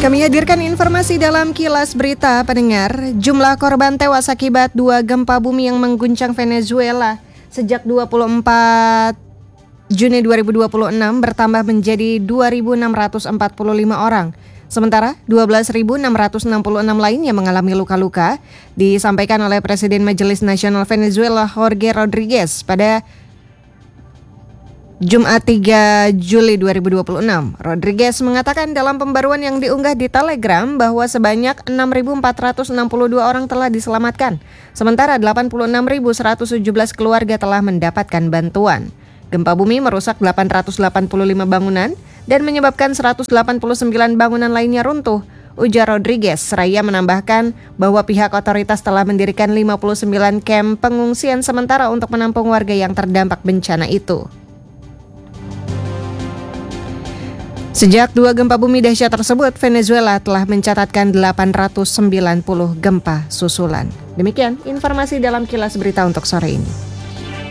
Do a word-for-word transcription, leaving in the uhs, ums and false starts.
Kami hadirkan informasi dalam Kilas Berita, pendengar. Jumlah korban tewas akibat dua gempa bumi yang mengguncang Venezuela sejak dua puluh empat Juni dua ribu dua puluh enam bertambah menjadi dua ribu enam ratus empat puluh lima orang. Sementara dua belas ribu enam ratus enam puluh enam lainnya mengalami luka-luka, disampaikan oleh Presiden Majelis Nasional Venezuela Jorge Rodriguez pada Jumat tiga Juli dua ribu dua puluh enam. Rodriguez mengatakan dalam pembaruan yang diunggah di Telegram bahwa sebanyak enam ribu empat ratus enam puluh dua orang telah diselamatkan, sementara delapan puluh enam ribu seratus tujuh belas keluarga telah mendapatkan bantuan. Gempa bumi merusak delapan ratus delapan puluh lima bangunan dan menyebabkan seratus delapan puluh sembilan bangunan lainnya runtuh, ujar Rodriguez. Seraya menambahkan bahwa pihak otoritas telah mendirikan lima puluh sembilan kamp pengungsian sementara untuk menampung warga yang terdampak bencana itu. Sejak dua gempa bumi dahsyat tersebut, Venezuela telah mencatatkan delapan ratus sembilan puluh gempa susulan. Demikian informasi dalam Kilas Berita untuk sore ini.